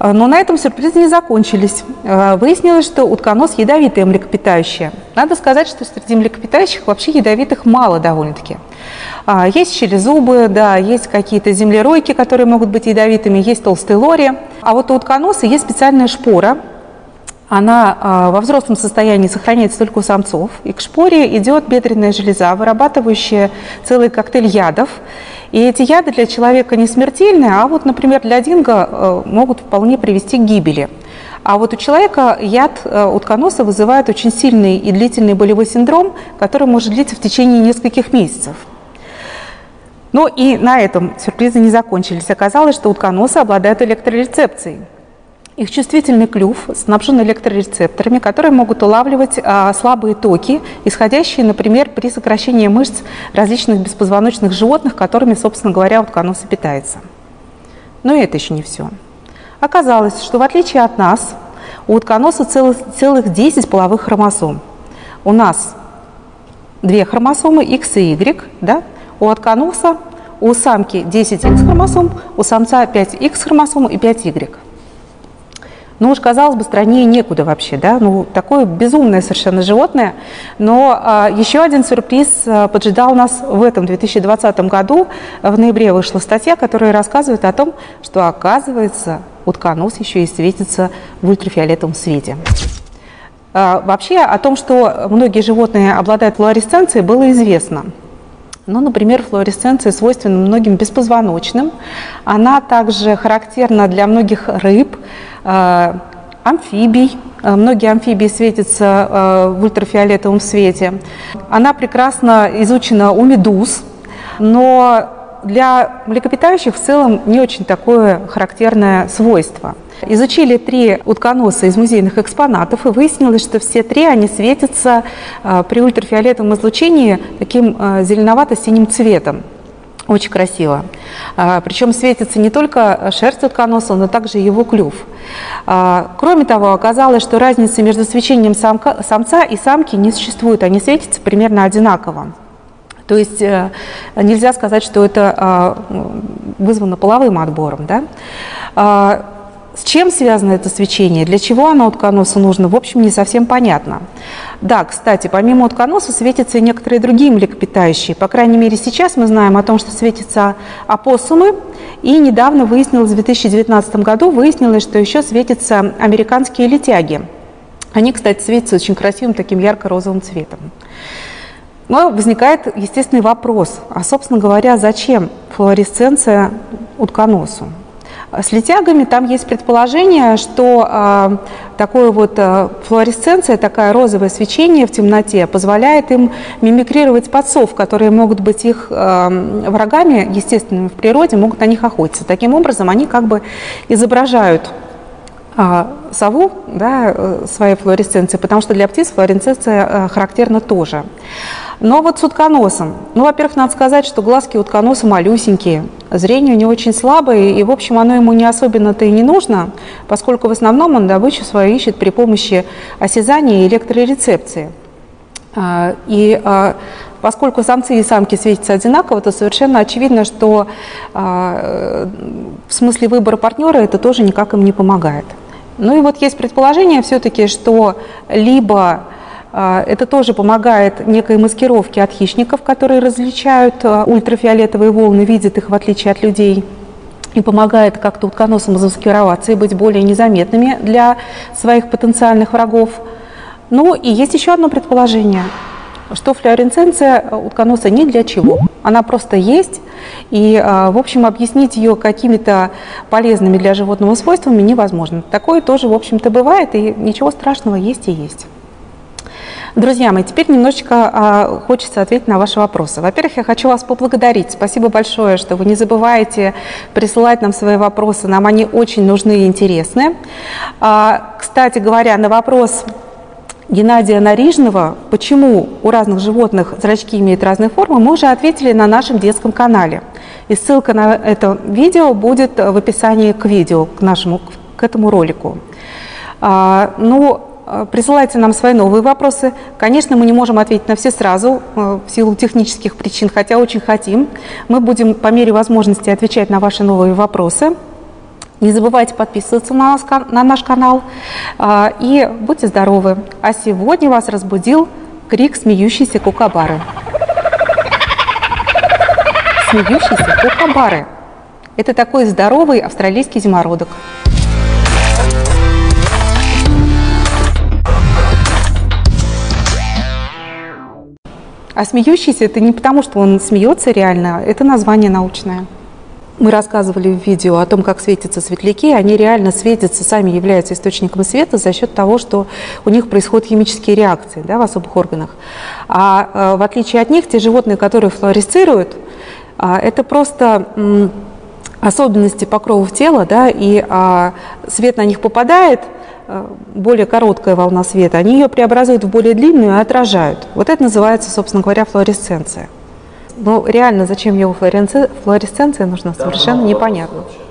Но на этом сюрпризы не закончились. Выяснилось, что утконос ядовитое млекопитающее. Надо сказать, что среди млекопитающих вообще ядовитых мало довольно-таки. Есть щелезубы, да, есть какие-то землеройки, которые могут быть ядовитыми, есть толстые лори. А вот у утконоса есть специальная шпора. Она во взрослом состоянии сохраняется только у самцов. И к шпоре идет бедренная железа, вырабатывающая целый коктейль ядов. И эти яды для человека не смертельные, а вот, например, для динго могут вполне привести к гибели. А вот у человека яд утконоса вызывает очень сильный и длительный болевой синдром, который может длиться в течение нескольких месяцев. Ну и на этом сюрпризы не закончились. Оказалось, что утконосы обладают электрорецепцией. Их чувствительный клюв снабжен электрорецепторами, которые могут улавливать слабые токи, исходящие, например, при сокращении мышц различных беспозвоночных животных, которыми, собственно говоря, утконос и питается. Но и это еще не все. Оказалось, что в отличие от нас, у утконоса целых 10 половых хромосом. У нас 2 хромосомы, X и Y, да? У утконоса, у самки 10 X хромосом, у самца 5 X хромосом и 5 Y. Ну уж, казалось бы, страннее некуда вообще, да, ну такое безумное совершенно животное. Но еще один сюрприз поджидал нас в этом 2020 году. В ноябре вышла статья, которая рассказывает о том, что, оказывается, утконос еще и светится в ультрафиолетовом свете. Вообще о том, что многие животные обладают флуоресценцией, было известно. Ну, например, флуоресценция свойственна многим беспозвоночным. Она также характерна для многих рыб, амфибий. Многие амфибии светятся в ультрафиолетовом свете. Она прекрасно изучена у медуз, но для млекопитающих в целом не очень такое характерное свойство. Изучили 3 утконоса из музейных экспонатов, и выяснилось, что все 3 они светятся при ультрафиолетовом излучении таким зеленовато-синим цветом. Очень красиво. Причем светится не только шерсть утконоса, но также его клюв. Кроме того, оказалось, что разницы между свечением самца и самки не существует, они светятся примерно одинаково. То есть нельзя сказать, что это вызвано половым отбором, да? С чем связано это свечение, для чего оно утконосу нужно, в общем, не совсем понятно. Да, кстати, помимо утконоса светятся и некоторые другие млекопитающие. По крайней мере, сейчас мы знаем о том, что светятся опоссумы. И недавно выяснилось, в 2019 году выяснилось, что еще светятся американские летяги. Они, кстати, светятся очень красивым таким ярко-розовым цветом. Но возникает естественный вопрос, а, собственно говоря, зачем флуоресценция утконосу? С летягами там есть предположение, что такое вот флуоресценция, такое розовое свечение в темноте позволяет им мимикрировать подсов, которые могут быть их врагами, естественными в природе, могут на них охотиться. Таким образом, они как бы изображают сову, да, своей флуоресценции, потому что для птиц флуоресценция характерна тоже. Но вот с утконосом, ну, во-первых, надо сказать, что глазки утконоса малюсенькие, зрение у него очень слабое, и, в общем, оно ему не особенно-то и не нужно, поскольку в основном он добычу свою ищет при помощи осязания и электрорецепции. Поскольку самцы и самки светятся одинаково, то совершенно очевидно, что в смысле выбора партнера это тоже никак им не помогает. Ну и вот есть предположение все-таки, что либо это тоже помогает некой маскировке от хищников, которые различают ультрафиолетовые волны, видят их в отличие от людей, и помогает как-то утконосам замаскироваться и быть более незаметными для своих потенциальных врагов. Ну и есть еще одно предположение, что флуоресценция утконоса ни для чего. Она просто есть, и, в общем, объяснить ее какими-то полезными для животного свойствами невозможно. Такое тоже, в общем-то, бывает, и ничего страшного есть и есть. Друзья мои, теперь немножечко хочется ответить на ваши вопросы. Во-первых, я хочу вас поблагодарить. Спасибо большое, что вы не забываете присылать нам свои вопросы. Нам они очень нужны и интересны. Кстати говоря, на вопрос Геннадия Нарижного, почему у разных животных зрачки имеют разные формы, мы уже ответили на нашем детском канале. И ссылка на это видео будет в описании к видео, к этому ролику. Присылайте нам свои новые вопросы. Конечно, мы не можем ответить на все сразу в силу технических причин, хотя очень хотим. Мы будем по мере возможности отвечать на ваши новые вопросы. Не забывайте подписываться на наш канал и будьте здоровы. А сегодня вас разбудил крик смеющейся кукабары. Смеющиеся кукабары. Это такой здоровый австралийский зимородок. А смеющийся — это не потому, что он смеется реально, это название научное. Мы рассказывали в видео о том, как светятся светляки. Они реально светятся, сами являются источником света за счет того, что у них происходят химические реакции, да, в особых органах. А в отличие от них, те животные, которые флуоресцируют, это просто особенности покровов тела, да, и свет на них попадает, более короткая волна света, они ее преобразуют в более длинную и отражают. Вот это называется, собственно говоря, флуоресценция. Но реально, зачем его флуоресценция нужна, совершенно непонятно.